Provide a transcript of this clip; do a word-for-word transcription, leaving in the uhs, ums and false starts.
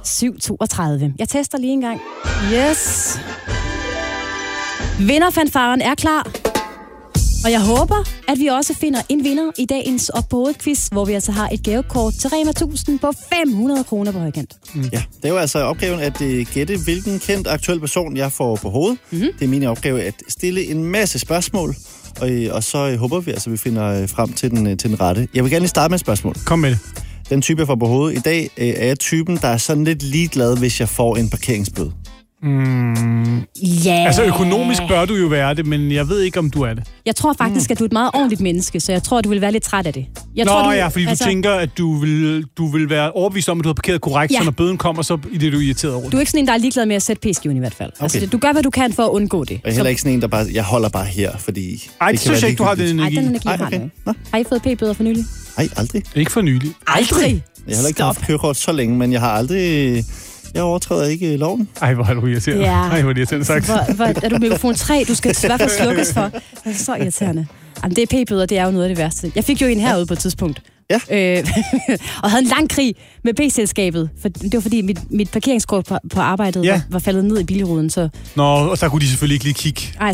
syv toogtredive. Jeg tester lige en gang. Yes. Vinderfanfaren er klar. Og jeg håber, at vi også finder en vinder i dagens Op på Hovedet-quiz, hvor vi altså har et gavekort til Rema tusind på fem hundrede kroner på Højkant. Mm. Ja, det er jo altså opgaven at uh, gætte, hvilken kendt aktuel person jeg får på hovedet. Mm-hmm. Det er min opgave at stille en masse spørgsmål, og, og så uh, håber vi altså, at vi finder uh, frem til den, uh, til den rette. Jeg vil gerne lige starte med et spørgsmål. Kom med det. Den type, jeg får på hovedet i dag, uh, er jeg typen, der er sådan lidt ligeglad, hvis jeg får en parkeringsbøde. Mm. Yeah. Altså økonomisk bør du jo være det, men jeg ved ikke, om du er det. Jeg tror faktisk, mm. at du er et meget ordentligt menneske, så jeg tror, at du vil være lidt træt af det. Jeg Nå tror, du, ja, fordi altså, du tænker, at du vil, du vil være overbevist om, at du har parkeret korrekt, ja. Så når bøden kommer, så er det, du er irriteret over det. Du er ikke sådan en, der er ligeglad med at sætte p-skiven i hvert fald. Okay. Altså, du gør, hvad du kan for at undgå det. Jeg er heller ikke sådan en, der bare, jeg holder bare her, fordi... Ej, det synes jeg ikke, du har den energi. Ej, den energi Ej, okay. har Har I fået p-bøder for nylig? Nej, aldrig. Ikke for nylig. Aldrig? Jeg har heller ikke haft kørekort så længe, men jeg har aldrig... Jeg overtræder ikke loven. Ej, hvor er du irriterende. Ja. Ej, hvor er det irriterende sagt. Hvor, hvor, er du mikrofon tre? Du skal i hvert fald slukkes for. Det er så irriterende. Jamen, det er p-bøder, det er jo noget af det værste. Jeg fik jo en herude på et tidspunkt. Ja. Øh, og havde en lang krig med p-selskabet. For det var fordi, mit, mit parkeringskort på, på arbejdet ja. var, var faldet ned i bilruden. Så... Nå, og der kunne de selvfølgelig ikke lige kigge. Ej,